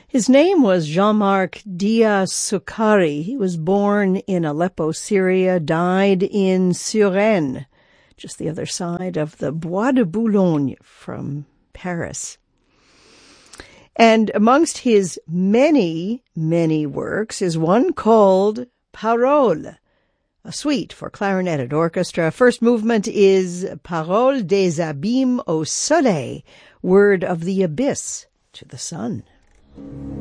His name was Jean-Marc Diaz-Sucari. He was born in Aleppo, Syria, died in Suresnes, just the other side of the Bois de Boulogne from Paris. And amongst his many, many works is one called Paroles, a suite for clarinet and orchestra. First movement is Paroles des abîmes au soleil, word of the abyss to the sun.